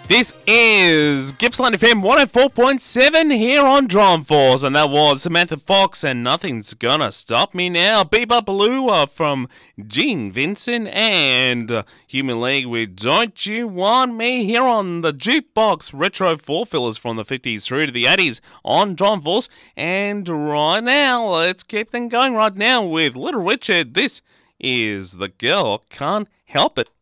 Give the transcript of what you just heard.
This is Gippsland FM 104.7 here on Drum Force, and that was Samantha Fox and Nothing's Gonna Stop Me Now. Bebop Baloo from Gene Vincent and Human League with Don't You Want Me here on the Jukebox Retro 4 fillers from the 50s through to the 80s on Drum Force. And right now, let's keep them going right now with Little Richard. This is The Girl Can't Help It.